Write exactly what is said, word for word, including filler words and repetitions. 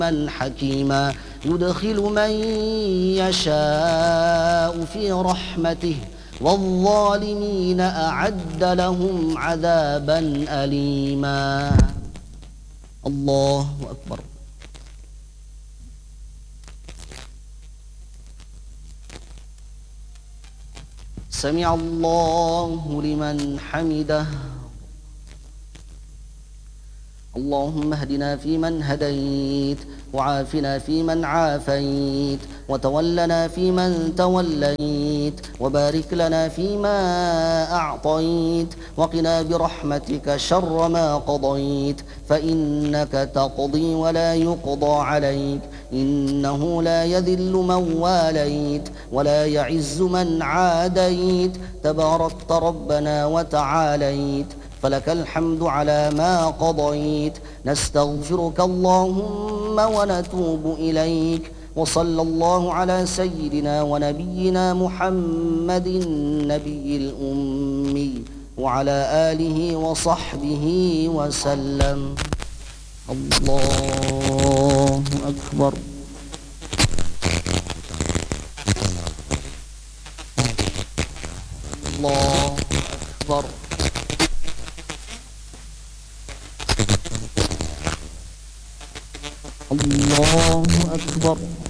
حكيما يدخل من يشاء في رحمته والظالمين أعد لهم عذابا أليما. الله أكبر. سمع الله لمن حمده. اللهم اهدنا فيمن هديت وعافنا فيمن عافيت وتولنا فيمن توليت وبارك لنا فيما أعطيت وقنا برحمتك شر ما قضيت فإنك تقضي ولا يقضى عليك إنه لا يذل من واليت ولا يعز من عاديت تباركت ربنا وتعاليت فلك الحمد على ما قضيت. نستغفرك اللهم ونتوب إليك وصلى الله على سيدنا ونبينا محمد النبي الأمي وعلى آله وصحبه وسلم. الله أكبر. الله أكبر. الله أكبر.